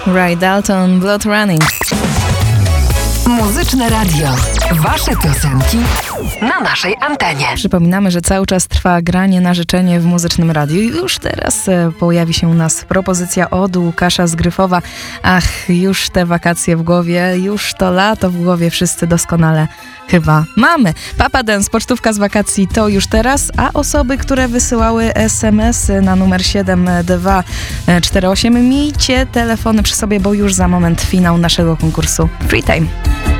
Ray Dalton, Blood Running. Muzyczne radio. Wasze piosenki na naszej antenie. Przypominamy, że cały czas trwa granie na życzenie w Muzycznym Radiu. Już teraz pojawi się u nas propozycja od Łukasza z Gryfowa. Ach, już te wakacje w głowie, już to lato w głowie, wszyscy doskonale chyba mamy. Papa Dance, pocztówka z wakacji to już teraz, a osoby, które wysyłały SMS-y na numer 7248, miejcie telefony przy sobie, bo już za moment finał naszego konkursu Free Time.